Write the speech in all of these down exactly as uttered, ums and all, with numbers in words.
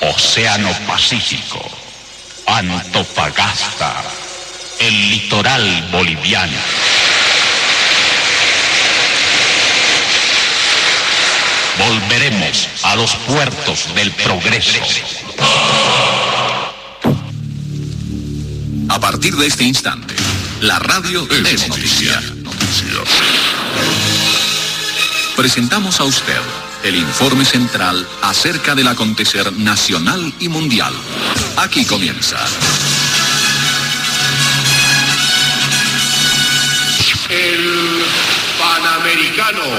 Océano Pacífico, Antofagasta, el litoral boliviano. Volveremos a los puertos del progreso. A partir de este instante, la radio es, es noticia. noticia. Presentamos a usted el informe central acerca del acontecer nacional y mundial. Aquí comienza. El Panamericano.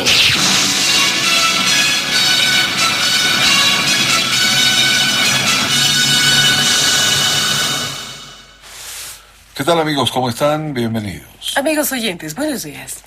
¿Qué tal, amigos? ¿Cómo están? Bienvenidos. Amigos oyentes, buenos días.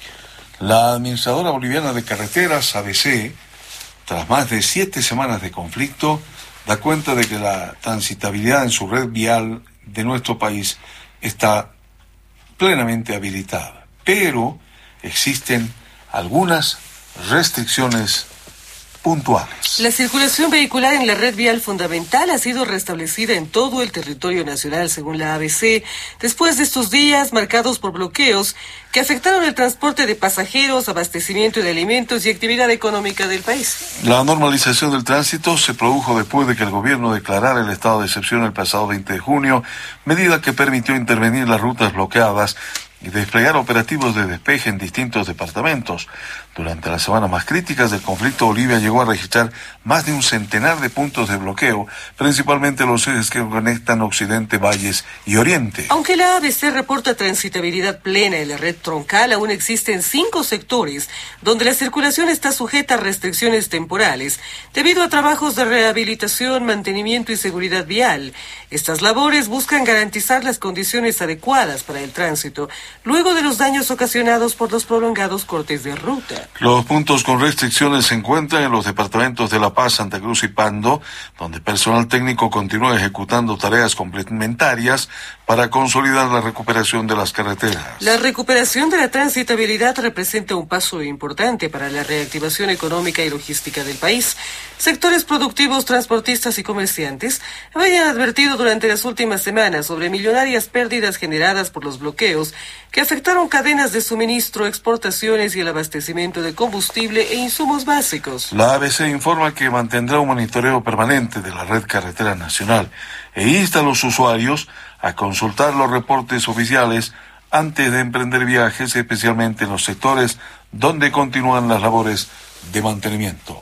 La Administradora Boliviana de Carreteras, A B C, tras más de siete semanas de conflicto, da cuenta de que la transitabilidad en su red vial de nuestro país está plenamente habilitada. Pero existen algunas restricciones puntuales. La circulación vehicular en la red vial fundamental ha sido restablecida en todo el territorio nacional, según la A B C, después de estos días marcados por bloqueos que afectaron el transporte de pasajeros, abastecimiento de alimentos y actividad económica del país. La normalización del tránsito se produjo después de que el gobierno declarara el estado de excepción el pasado veinte de junio, medida que permitió intervenir las rutas bloqueadas y desplegar operativos de despeje en distintos departamentos. Durante las semanas más críticas del conflicto, Bolivia llegó a registrar más de un centenar de puntos de bloqueo, principalmente los ejes que conectan Occidente, Valles y Oriente. Aunque la A B C reporta transitabilidad plena en la red troncal, aún existen cinco sectores donde la circulación está sujeta a restricciones temporales, debido a trabajos de rehabilitación, mantenimiento y seguridad vial. Estas labores buscan garantizar las condiciones adecuadas para el tránsito, luego de los daños ocasionados por los prolongados cortes de ruta. Los puntos con restricciones se encuentran en los departamentos de La Paz, Santa Cruz y Pando, donde personal técnico continúa ejecutando tareas complementarias para consolidar la recuperación de las carreteras. La recuperación de la transitabilidad representa un paso importante para la reactivación económica y logística del país. Sectores productivos, transportistas y comerciantes habían advertido durante las últimas semanas sobre millonarias pérdidas generadas por los bloqueos que afectaron cadenas de suministro, exportaciones y el abastecimiento de combustible e insumos básicos. La A B C informa que mantendrá un monitoreo permanente de la red carretera nacional e insta a los usuarios a consultar los reportes oficiales antes de emprender viajes, especialmente en los sectores donde continúan las labores de mantenimiento.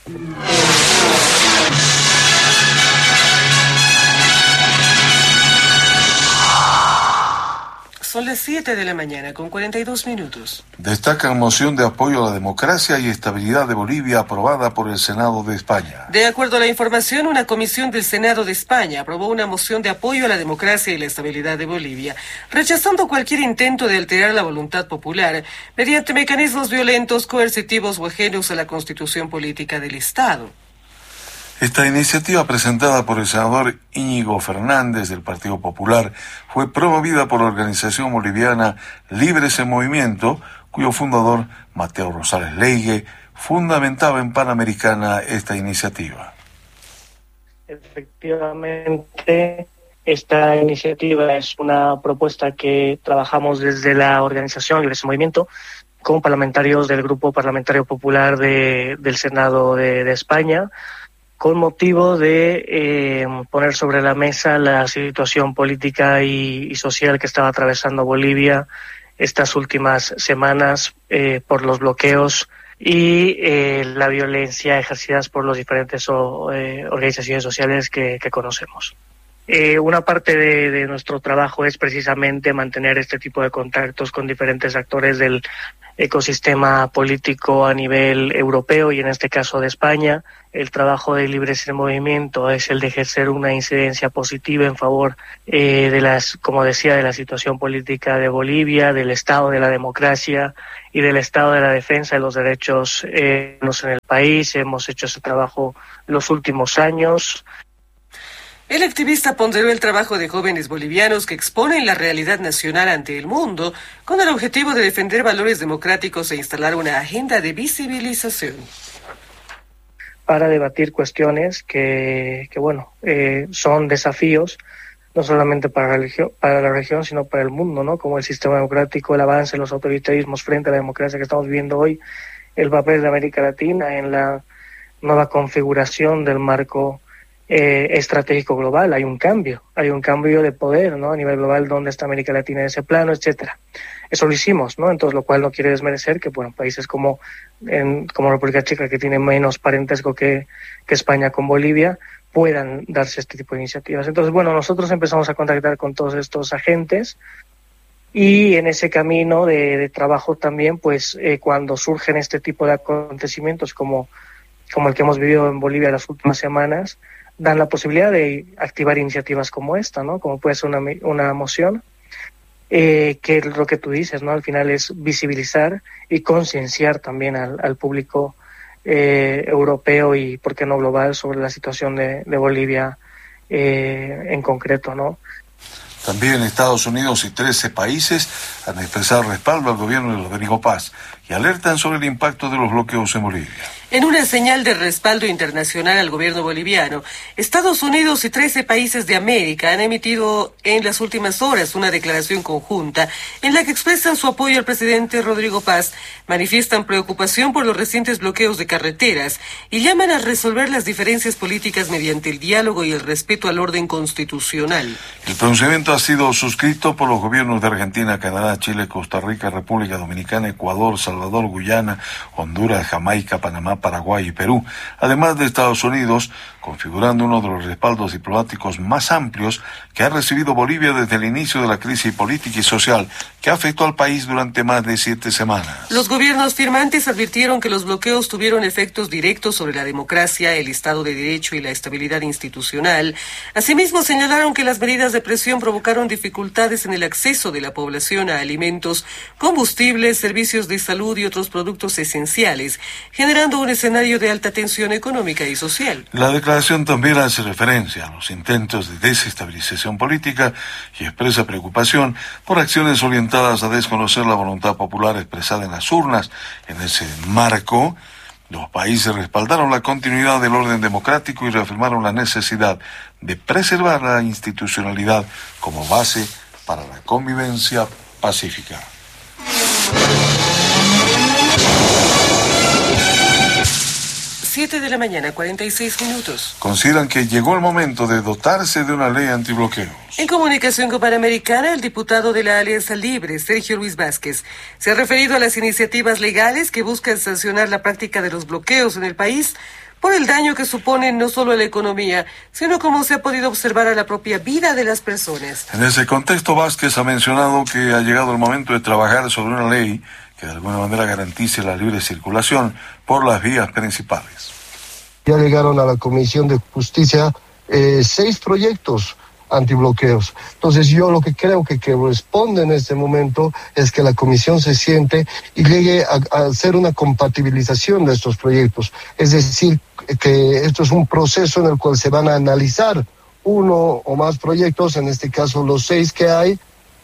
Son las siete de la mañana con cuarenta y dos minutos. Destacan moción de apoyo a la democracia y estabilidad de Bolivia aprobada por el Senado de España. De acuerdo a la información, una comisión del Senado de España aprobó una moción de apoyo a la democracia y la estabilidad de Bolivia, rechazando cualquier intento de alterar la voluntad popular mediante mecanismos violentos, coercitivos o ajenos a la constitución política del Estado. Esta iniciativa, presentada por el senador Íñigo Fernández del Partido Popular, fue promovida por la organización boliviana Libres en Movimiento, cuyo fundador, Mateo Rosales Leigue, fundamentaba en Panamericana esta iniciativa. Efectivamente, esta iniciativa es una propuesta que trabajamos desde la organización Libres en Movimiento con parlamentarios del Grupo Parlamentario Popular de, del Senado de, de España, con motivo de eh, poner sobre la mesa la situación política y, y social que estaba atravesando Bolivia estas últimas semanas eh, por los bloqueos y eh, la violencia ejercidas por las diferentes o, eh, organizaciones sociales que, que conocemos. Eh, una parte de, de nuestro trabajo es precisamente mantener este tipo de contactos con diferentes actores del ecosistema político a nivel europeo y en este caso de España. El trabajo de Libres en Movimiento es el de ejercer una incidencia positiva en favor eh, de las, como decía, de la situación política de Bolivia, del estado de la democracia y del estado de la defensa de los derechos eh, en el país. Hemos hecho ese trabajo los últimos años. El activista ponderó el trabajo de jóvenes bolivianos que exponen la realidad nacional ante el mundo con el objetivo de defender valores democráticos e instalar una agenda de visibilización. para debatir cuestiones que, que bueno, eh, son desafíos no solamente para la, región, para la región, sino para el mundo, ¿no? Como el sistema democrático, el avance de los autoritarismos frente a la democracia que estamos viviendo hoy, el papel de América Latina en la nueva configuración del marco eh, estratégico global. Hay un cambio, hay un cambio de poder, ¿no? A nivel global, dónde está América Latina en ese plano, etcétera. Eso lo hicimos, ¿no? Entonces, lo cual no quiere desmerecer que, bueno, países como en, como República Checa, que tiene menos parentesco que, que España con Bolivia, puedan darse este tipo de iniciativas. Entonces, bueno, nosotros empezamos a contactar con todos estos agentes y en ese camino de, de trabajo también, pues, eh, cuando surgen este tipo de acontecimientos como, como el que hemos vivido en Bolivia las últimas semanas, dan la posibilidad de activar iniciativas como esta, ¿no? Como puede ser una, una moción, eh, que lo que tú dices, ¿no? Al final es visibilizar y concienciar también al, al público Eh, europeo y, por qué no, global sobre la situación de, de Bolivia eh, en concreto, ¿no? También Estados Unidos y trece países han expresado respaldo al gobierno de Rodrigo Paz y alertan sobre el impacto de los bloqueos en Bolivia. En una señal de respaldo internacional al gobierno boliviano, Estados Unidos y trece países de América han emitido en las últimas horas una declaración conjunta en la que expresan su apoyo al presidente Rodrigo Paz, manifiestan preocupación por los recientes bloqueos de carreteras y llaman a resolver las diferencias políticas mediante el diálogo y el respeto al orden constitucional. El pronunciamiento ha sido suscrito por los gobiernos de Argentina, Canadá, Chile, Costa Rica, República Dominicana, Ecuador, Salvador, Guyana, Honduras, Jamaica, Panamá, Paraguay y Perú, además de Estados Unidos, configurando uno de los respaldos diplomáticos más amplios que ha recibido Bolivia desde el inicio de la crisis política y social que afectó al país durante más de siete semanas. Los gobiernos firmantes advirtieron que los bloqueos tuvieron efectos directos sobre la democracia, el Estado de Derecho y la estabilidad institucional. Asimismo, señalaron que las medidas de presión provocaron dificultades en el acceso de la población a alimentos, combustibles, servicios de salud y otros productos esenciales, generando un escenario de alta tensión económica y social. La declaración también hace referencia a los intentos de desestabilización política y expresa preocupación por acciones orientadas a desconocer la voluntad popular expresada en las urnas. En ese marco, los países respaldaron la continuidad del orden democrático y reafirmaron la necesidad de preservar la institucionalidad como base para la convivencia pacífica. siete de la mañana, cuarenta y seis minutos. Consideran que llegó el momento de dotarse de una ley antibloqueos. En comunicación con Panamericana, el diputado de la Alianza Libre, Sergio Luis Vázquez, se ha referido a las iniciativas legales que buscan sancionar la práctica de los bloqueos en el país por el daño que suponen no solo a la economía, sino como se ha podido observar a la propia vida de las personas. En ese contexto, Vázquez ha mencionado que ha llegado el momento de trabajar sobre una ley que de alguna manera garantice la libre circulación por las vías principales. Ya llegaron a la Comisión de Justicia eh, seis proyectos antibloqueos. Entonces yo lo que creo que, que responde en este momento es que la comisión se siente y llegue a, a hacer una compatibilización de estos proyectos. Es decir, que esto es un proceso en el cual se van a analizar uno o más proyectos, en este caso los seis que hay,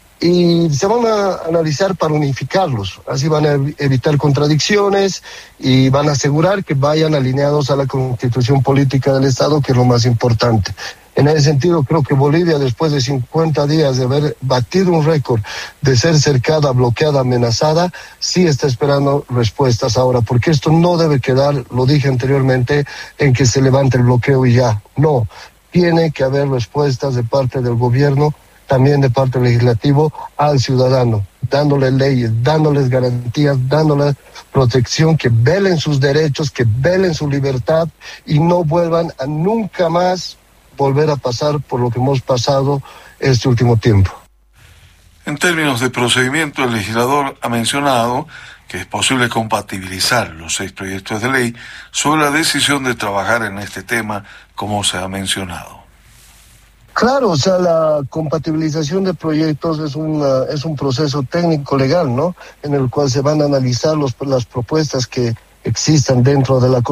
y se van a analizar para unificarlos. Así van a evitar contradicciones y van a asegurar que vayan alineados a la Constitución Política del Estado, que es lo más importante. En ese sentido, creo que Bolivia, después de cincuenta días de haber batido un récord de ser cercada, bloqueada, amenazada, sí está esperando respuestas ahora, porque esto no debe quedar, lo dije anteriormente, en que se levante el bloqueo y ya. No, tiene que haber respuestas de parte del gobierno, también de parte del legislativo, al ciudadano, dándole leyes, dándoles garantías, dándoles protección, que velen sus derechos, que velen su libertad y no vuelvan a nunca más volver a pasar por lo que hemos pasado este último tiempo. En términos de procedimiento, el legislador ha mencionado que es posible compatibilizar los seis proyectos de ley sobre la decisión de trabajar en este tema, como se ha mencionado. Claro, o sea, la compatibilización de proyectos es una, es un proceso técnico legal, ¿no? En el cual se van a analizar los, las propuestas que existan dentro de la